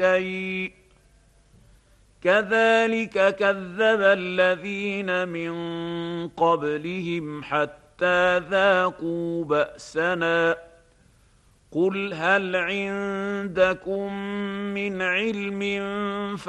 شيء كذلك كذب الذين من قبلهم حتى ذاقوا بأسنا قل هل عندكم من علم